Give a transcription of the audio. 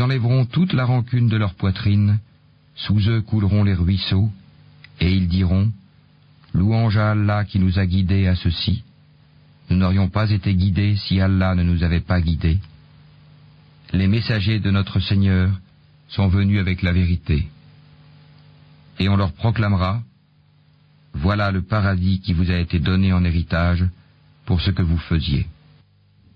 enlèveront toute la rancune de leur poitrine, sous eux couleront les ruisseaux, et ils diront, louange à Allah qui nous a guidés à ceci. Nous n'aurions pas été guidés si Allah ne nous avait pas guidés. Les messagers de notre Seigneur sont venus avec la vérité. Et on leur proclamera, voilà le paradis qui vous a été donné en héritage pour ce que vous faisiez.